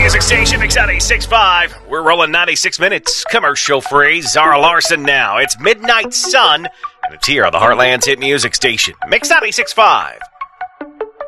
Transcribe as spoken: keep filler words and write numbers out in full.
music station, Mix eighty-six point five. We're rolling ninety-six minutes. Commercial free. Zara Larson now. It's Midnight Sun. And it's here on the Heartland's hit music station, Mix eighty-six point five.